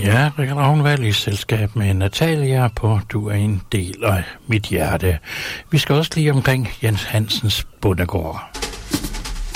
Ja, Richard Ravnvald i selskab med Natalia på Du er en del af mit hjerte. Vi skal også lige omkring Jens Hansens bondegård.